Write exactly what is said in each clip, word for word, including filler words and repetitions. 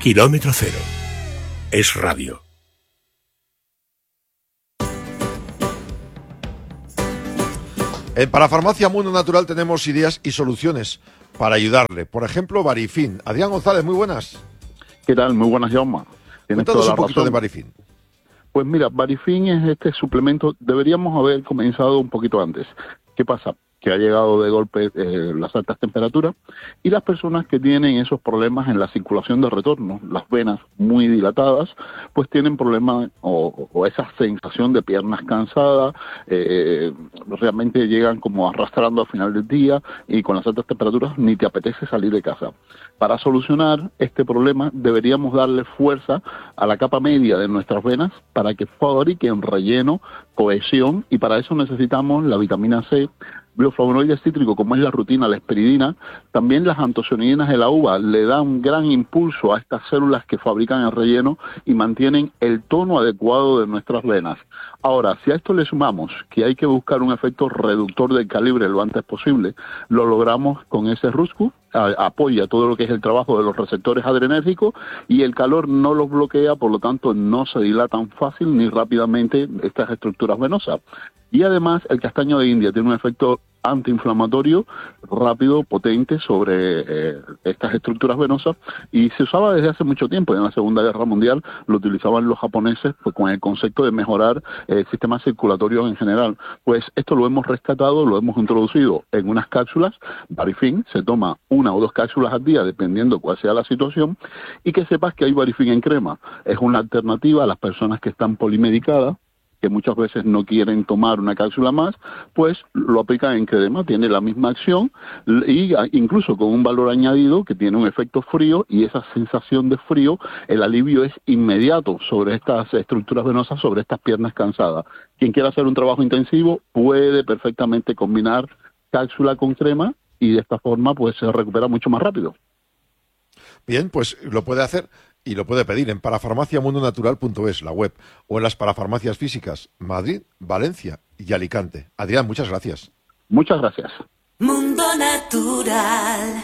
Kilómetro Cero. Es radio. En Parafarmacia Mundo Natural tenemos ideas y soluciones para ayudarle. Por ejemplo, Barifin. Adrián González, muy buenas. ¿Qué tal? Muy buenas, Jaume. Cuéntanos un poquito de Barifin. Pues mira, Barifin es este suplemento, deberíamos haber comenzado un poquito antes. ¿Qué pasa? Que ha llegado de golpe eh, las altas temperaturas y las personas que tienen esos problemas en la circulación de retorno, las venas muy dilatadas, pues tienen problemas o, o esa sensación de piernas cansadas, eh, realmente llegan como arrastrando al final del día y con las altas temperaturas ni te apetece salir de casa. Para solucionar este problema deberíamos darle fuerza a la capa media de nuestras venas para que fabriquen relleno, cohesión, y para eso necesitamos la vitamina C, bioflavonoides cítricos como es la rutina, la esperidina, también las antocianinas de la uva le dan un gran impulso a estas células que fabrican el relleno y mantienen el tono adecuado de nuestras venas. Ahora, si a esto le sumamos que hay que buscar un efecto reductor del calibre lo antes posible, lo logramos con ese Ruscu, apoya todo lo que es el trabajo de los receptores adrenérgicos y el calor no los bloquea, por lo tanto no se dilatan fácil ni rápidamente estas estructuras venosas. Y además el castaño de India tiene un efecto antiinflamatorio rápido, potente sobre eh, estas estructuras venosas y se usaba desde hace mucho tiempo. En la Segunda Guerra Mundial lo utilizaban los japoneses pues, con el concepto de mejorar el eh, sistema circulatorio en general. Pues esto lo hemos rescatado, lo hemos introducido en unas cápsulas. Barifin se toma una o dos cápsulas al día dependiendo cuál sea la situación, y que sepas que hay Barifin en crema. Es una alternativa a las personas que están polimedicadas, que muchas veces no quieren tomar una cápsula más, pues lo aplican en crema, tiene la misma acción y incluso con un valor añadido que tiene un efecto frío, y esa sensación de frío, el alivio es inmediato sobre estas estructuras venosas, sobre estas piernas cansadas. Quien quiera hacer un trabajo intensivo puede perfectamente combinar cápsula con crema y de esta forma pues se recupera mucho más rápido. Bien, pues lo puede hacer. Y lo puede pedir en parafarmacia mundo natural punto es, la web, o en las parafarmacias físicas Madrid, Valencia y Alicante. Adrián, muchas gracias. Muchas gracias. Mundo Natural.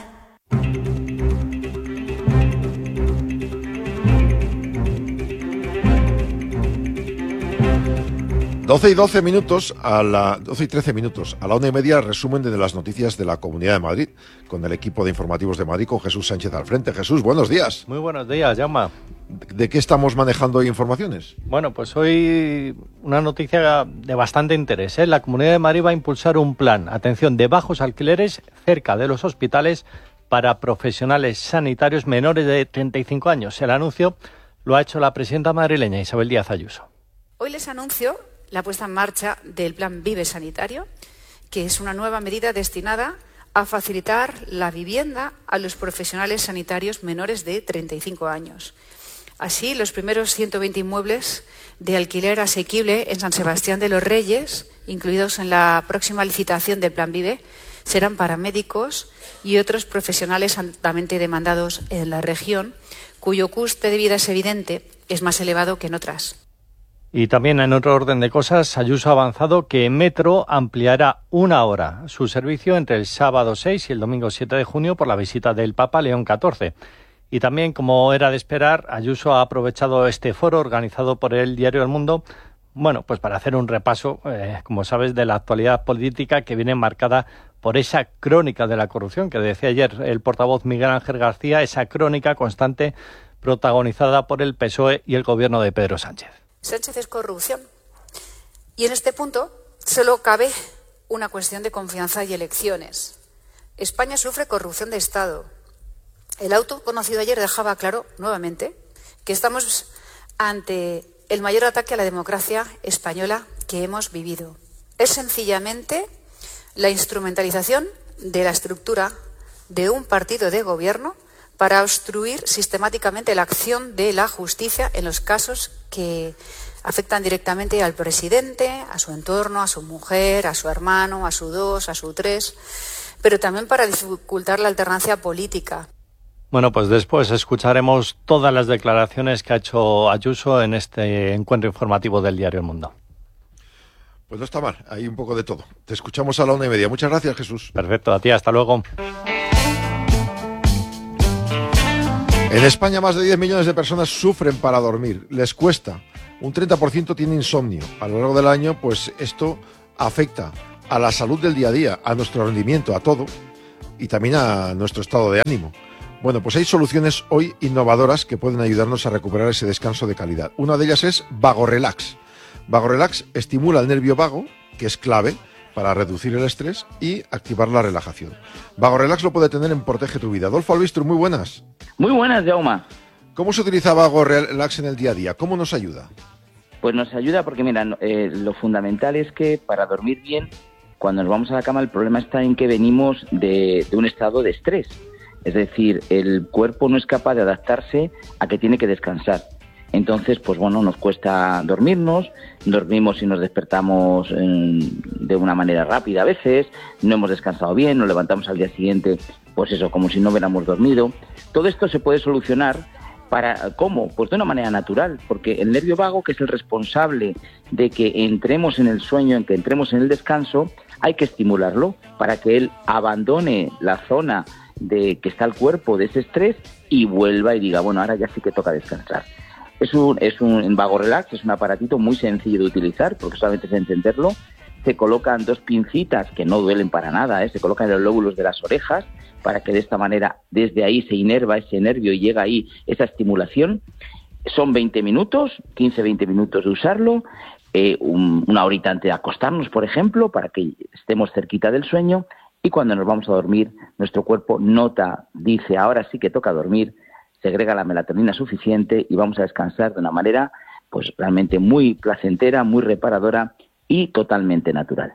doce y doce minutos, a la doce y trece minutos, a la una y media, resumen de las noticias de la Comunidad de Madrid, con el equipo de informativos de Madrid, con Jesús Sánchez al frente. Jesús, buenos días. Muy buenos días, Jaume. ¿De qué estamos manejando hoy informaciones? Bueno, pues hoy una noticia de bastante interés, ¿eh? La Comunidad de Madrid va a impulsar un plan, atención, de bajos alquileres cerca de los hospitales para profesionales sanitarios menores de treinta y cinco años. El anuncio lo ha hecho la presidenta madrileña, Isabel Díaz Ayuso. Hoy les anuncio la puesta en marcha del Plan Vive Sanitario, que es una nueva medida destinada a facilitar la vivienda a los profesionales sanitarios menores de treinta y cinco años. Así, los primeros ciento veinte inmuebles de alquiler asequible en San Sebastián de los Reyes, incluidos en la próxima licitación del Plan Vive, serán para médicos y otros profesionales altamente demandados en la región, cuyo coste de vida es evidente, es más elevado que en otras. Y también en otro orden de cosas, Ayuso ha avanzado que Metro ampliará una hora su servicio entre el sábado seis y el domingo siete de junio por la visita del Papa León catorce. Y también, como era de esperar, Ayuso ha aprovechado este foro organizado por el diario El Mundo, bueno, pues para hacer un repaso, eh, como sabes, de la actualidad política que viene marcada por esa crónica de la corrupción que decía ayer el portavoz Miguel Ángel García, esa crónica constante protagonizada por el P S O E y el gobierno de Pedro Sánchez. Sánchez es corrupción. Y en este punto solo cabe una cuestión de confianza y elecciones. España sufre corrupción de Estado. El auto conocido ayer dejaba claro, nuevamente, que estamos ante el mayor ataque a la democracia española que hemos vivido. Es sencillamente la instrumentalización de la estructura de un partido de gobierno para obstruir sistemáticamente la acción de la justicia en los casos que afectan directamente al presidente, a su entorno, a su mujer, a su hermano, a su dos, a su tres, pero también para dificultar la alternancia política. Bueno, pues después escucharemos todas las declaraciones que ha hecho Ayuso en este encuentro informativo del diario El Mundo. Pues no está mal, hay un poco de todo. Te escuchamos a la una y media. Muchas gracias, Jesús. Perfecto, a ti, hasta luego. En España más de diez millones de personas sufren para dormir, les cuesta. Un treinta por ciento tiene insomnio. A lo largo del año, pues esto afecta a la salud del día a día, a nuestro rendimiento, a todo, y también a nuestro estado de ánimo. Bueno, pues hay soluciones hoy innovadoras que pueden ayudarnos a recuperar ese descanso de calidad. Una de ellas es VagoRelax. VagoRelax estimula el nervio vago, que es clave para reducir el estrés y activar la relajación. VagoRelax lo puede tener en Protege tu Vida. Adolfo Albistro, muy buenas. Muy buenas, Jaume. ¿Cómo se utiliza VagoRelax en el día a día? ¿Cómo nos ayuda? Pues nos ayuda porque, mira, eh, lo fundamental es que para dormir bien, cuando nos vamos a la cama, el problema está en que venimos de, de un estado de estrés. Es decir, el cuerpo no es capaz de adaptarse a que tiene que descansar. Entonces, pues bueno, nos cuesta dormirnos, dormimos y nos despertamos eh, de una manera rápida a veces, no hemos descansado bien, nos levantamos al día siguiente, pues eso, como si no hubiéramos dormido. Todo esto se puede solucionar. ¿Para cómo? Pues de una manera natural, porque el nervio vago, que es el responsable de que entremos en el sueño, en que entremos en el descanso, hay que estimularlo para que él abandone la zona de que está el cuerpo de ese estrés y vuelva y diga, bueno, ahora ya sí que toca descansar. Es un, es un VagoRelax, es un aparatito muy sencillo de utilizar, porque solamente es encenderlo. Se colocan dos pincitas que no duelen para nada, ¿eh? Se colocan en los lóbulos de las orejas para que de esta manera desde ahí se inerva ese nervio y llega ahí esa estimulación. Son veinte minutos, quince a veinte minutos de usarlo, eh, un, una horita antes de acostarnos, por ejemplo, para que estemos cerquita del sueño, y cuando nos vamos a dormir, nuestro cuerpo nota, dice, ahora sí que toca dormir, segrega la melatonina suficiente y vamos a descansar de una manera pues realmente muy placentera, muy reparadora y totalmente natural.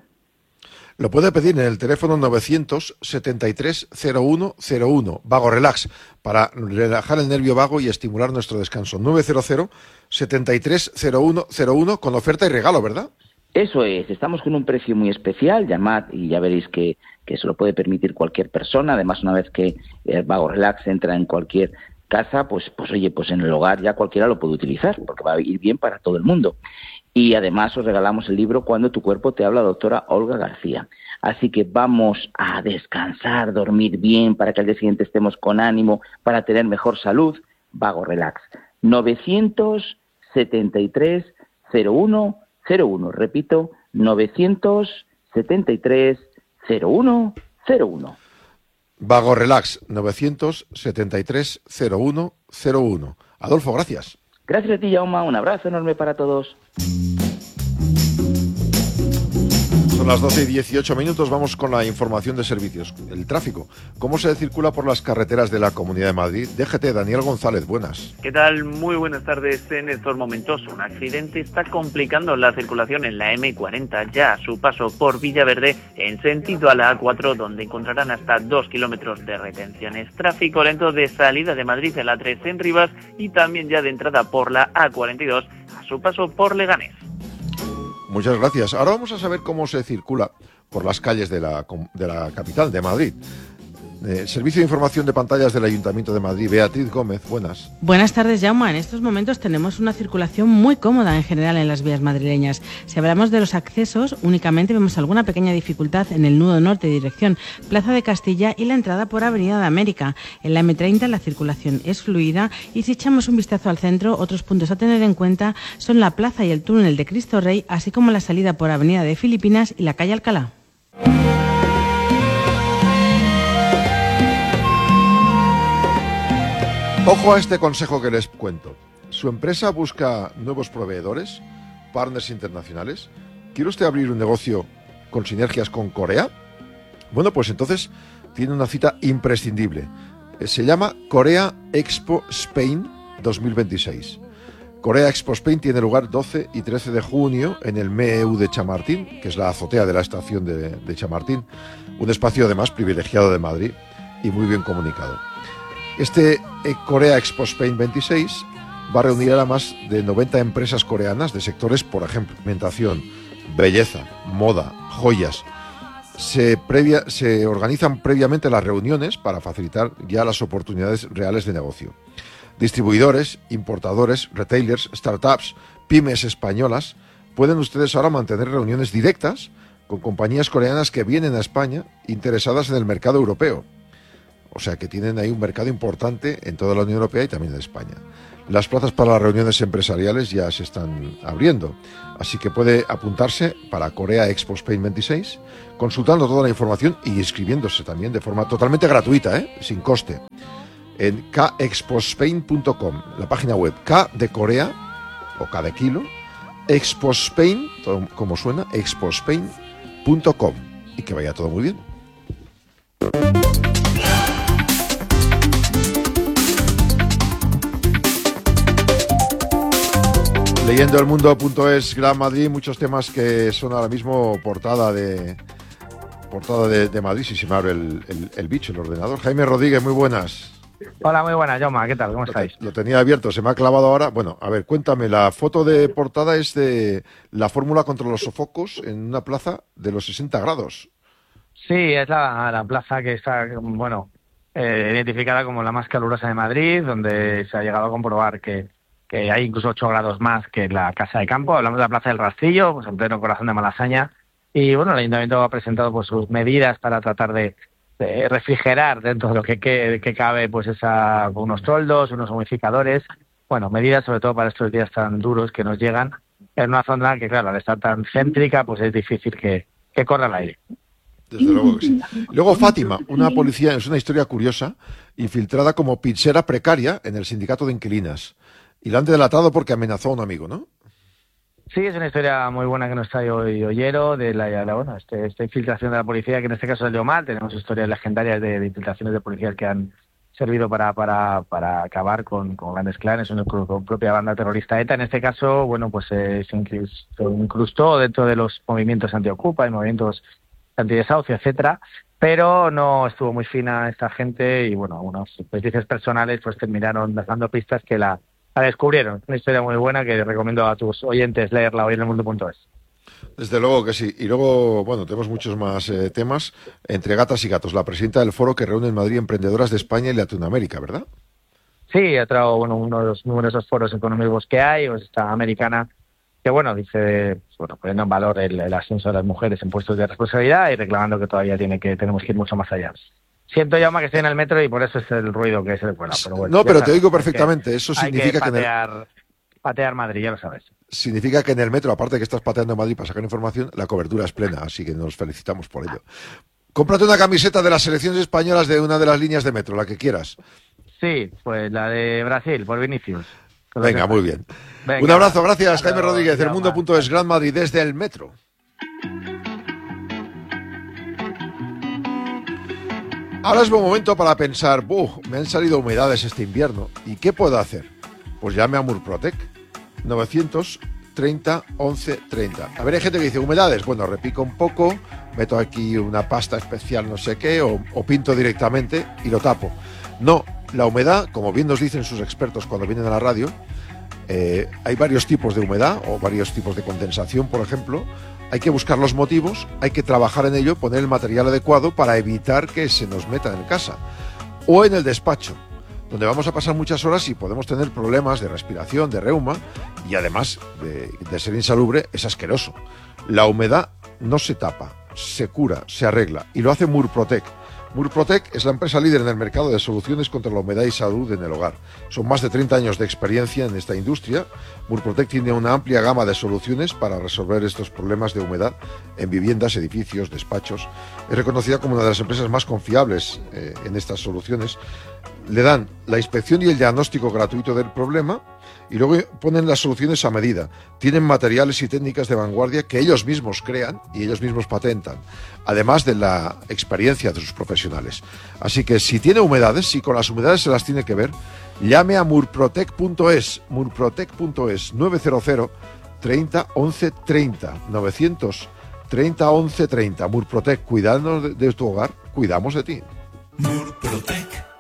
Lo puede pedir en el teléfono novecientos setenta y tres cero uno cero uno, VagoRelax, para relajar el nervio vago y estimular nuestro descanso. novecientos setenta y tres cero uno cero uno con oferta y regalo, ¿verdad? Eso es, estamos con un precio muy especial, llamad y ya veréis que, que se lo puede permitir cualquier persona. Además, una vez que el VagoRelax entra en cualquier casa, pues, pues oye, pues en el hogar ya cualquiera lo puede utilizar, porque va a ir bien para todo el mundo. Y además os regalamos el libro Cuando tu cuerpo te habla, doctora Olga García. Así que vamos a descansar, dormir bien, para que al día siguiente estemos con ánimo, para tener mejor salud. VagoRelax. novecientos setenta y tres cero uno cero uno. Repito, novecientos setenta y tres cero uno cero uno. VagoRelax, novecientos setenta y tres cero uno cero uno. Adolfo, gracias. Gracias a ti, Jaume. Un abrazo enorme para todos. Son las doce y dieciocho minutos, vamos con la información de servicios. El tráfico. ¿Cómo se circula por las carreteras de la Comunidad de Madrid? D G T, Daniel González, buenas. ¿Qué tal? Muy buenas tardes. En estos momentos un accidente está complicando la circulación en la eme cuarenta, ya a su paso por Villaverde en sentido a la a cuatro, donde encontrarán hasta dos kilómetros de retenciones. Tráfico lento de salida de Madrid en la tres en Rivas y también ya de entrada por la a cuarenta y dos a su paso por Leganés. Muchas gracias. Ahora vamos a saber cómo se circula por las calles de la, de la capital, de Madrid. Eh, Servicio de Información de Pantallas del Ayuntamiento de Madrid, Beatriz Gómez, buenas. Buenas tardes, Jaume. En estos momentos tenemos una circulación muy cómoda en general en las vías madrileñas. Si hablamos de los accesos, únicamente vemos alguna pequeña dificultad en el nudo norte, dirección Plaza de Castilla y la entrada por Avenida de América. En la eme treinta la circulación es fluida y si echamos un vistazo al centro, otros puntos a tener en cuenta son la plaza y el túnel de Cristo Rey, así como la salida por Avenida de Filipinas y la calle Alcalá. Ojo a este consejo que les cuento. ¿Su empresa busca nuevos proveedores, partners internacionales? ¿Quiere usted abrir un negocio con sinergias con Corea? Bueno, pues entonces tiene una cita imprescindible. Se llama Corea Expo Spain dos mil veintiséis. Corea Expo Spain tiene lugar doce y trece de junio en el M E U de Chamartín, que es la azotea de la estación de, de Chamartín, un espacio además privilegiado de Madrid y muy bien comunicado. Este eh, Corea Expo Spain veintiséis va a reunir a más de noventa empresas coreanas de sectores, por ejemplo, alimentación, belleza, moda, joyas. Se, previa, se organizan previamente las reuniones para facilitar ya las oportunidades reales de negocio. Distribuidores, importadores, retailers, startups, pymes españolas, pueden ustedes ahora mantener reuniones directas con compañías coreanas que vienen a España interesadas en el mercado europeo. O sea que tienen ahí un mercado importante en toda la Unión Europea y también en España. Las plazas para las reuniones empresariales ya se están abriendo, así que puede apuntarse para Corea Expo Spain veintiséis, consultando toda la información y inscribiéndose también de forma totalmente gratuita, ¿eh? Sin coste, en k expo spain punto com, la página web K de Corea, o K de kilo, Expo Spain, todo como suena, expo spain punto com, y que vaya todo muy bien. Leyendo el mundo punto es, Gran Madrid, muchos temas que son ahora mismo portada de portada de, de Madrid, si se me abre el, el, el bicho, el ordenador. Jaime Rodríguez, muy buenas. Hola, muy buenas, Jaume, ¿qué tal? ¿Cómo estáis? Lo, lo tenía abierto, se me ha clavado ahora. Bueno, a ver, cuéntame, la foto de portada es de la fórmula contra los sofocos en una plaza de los sesenta grados. Sí, es la, la plaza que está, bueno, eh, identificada como la más calurosa de Madrid, donde se ha llegado a comprobar que que hay incluso ocho grados más que en la Casa de Campo. Hablamos de la Plaza del Rastrillo, pues en pleno corazón de Malasaña. Y bueno, el Ayuntamiento ha presentado pues sus medidas para tratar de, de refrigerar dentro de lo que, que, que cabe, pues esa, unos toldos, unos humidificadores. Bueno, medidas sobre todo para estos días tan duros que nos llegan en una zona que, claro, al estar tan céntrica, pues es difícil que, que corra el aire. Desde luego que sí. Luego Fátima, una policía, es una historia curiosa, infiltrada como pizzera precaria en el sindicato de inquilinas. Y la han delatado porque amenazó a un amigo, ¿no? Sí, es una historia muy buena que nos trae hoy Ollero, de la, la bueno, este, esta infiltración de la policía, que en este caso salió mal. Tenemos historias legendarias de, de infiltraciones de policías que han servido para para, para acabar con, con grandes clanes, una con propia banda terrorista ETA. En este caso, bueno, pues eh, se, incrustó, se incrustó dentro de los movimientos anti-Ocupa y movimientos antidesahucio, etcétera, pero no estuvo muy fina esta gente y, bueno, unos pericias personales pues terminaron dejando pistas que la La descubrieron. Una historia muy buena que recomiendo a tus oyentes leerla hoy en el mundo punto es. Desde luego que sí. Y luego, bueno, tenemos muchos más eh, temas. Entre gatas y gatos, la presidenta del foro que reúne en Madrid emprendedoras de España y Latinoamérica, ¿verdad? Sí, ha traído, bueno, uno de los numerosos foros económicos que hay, pues esta americana, que, bueno, dice, bueno, poniendo en valor el, el ascenso de las mujeres en puestos de responsabilidad y reclamando que todavía tiene que tenemos que ir mucho más allá. Siento, Jaume, que estoy en el metro y por eso es el ruido que se le cuela. Pero bueno, no, pero sabes, te oigo perfectamente. Eso significa que, patear, que en el... patear Madrid, ya lo sabes. Significa que en el metro, aparte de que estás pateando Madrid para sacar información, la cobertura es plena, así que nos felicitamos por ello. Cómprate una camiseta de las selecciones españolas de una de las líneas de metro, la que quieras. Sí, pues la de Brasil, por Vinicius. Venga, muy bien. Venga, un abrazo, gracias, Jaime luego, Rodríguez, el Jaume. mundo punto es, Gran Madrid, desde el metro. Ahora es buen momento para pensar, ¡buh! Me han salido humedades este invierno. ¿Y qué puedo hacer? Pues llame a Murprotec. novecientos treinta once treinta. A ver, hay gente que dice, humedades. Bueno, repico un poco, meto aquí una pasta especial no sé qué, o, o pinto directamente y lo tapo. No, la humedad, como bien nos dicen sus expertos cuando vienen a la radio, eh, hay varios tipos de humedad o varios tipos de condensación, por ejemplo. Hay que buscar los motivos, hay que trabajar en ello, poner el material adecuado para evitar que se nos meta en casa. O en el despacho, donde vamos a pasar muchas horas y podemos tener problemas de respiración, de reuma, y además de, de ser insalubre, es asqueroso. La humedad no se tapa, se cura, se arregla, y lo hace Murprotec. Murprotec es la empresa líder en el mercado de soluciones contra la humedad y salud en el hogar. Son más de treinta años de experiencia en esta industria. Murprotec tiene una amplia gama de soluciones para resolver estos problemas de humedad en viviendas, edificios, despachos. Es reconocida como una de las empresas más confiables eh, en estas soluciones. Le dan la inspección y el diagnóstico gratuito del problema y luego ponen las soluciones a medida. Tienen materiales y técnicas de vanguardia que ellos mismos crean y ellos mismos patentan, además de la experiencia de sus profesionales. Así que si tiene humedades, si con las humedades se las tiene que ver, llame a murprotec punto es, murprotec punto es, nueve cero cero treinta once treinta, novecientos treinta once treinta. Murprotec, cuidando de, de tu hogar, cuidamos de ti. Murprotec.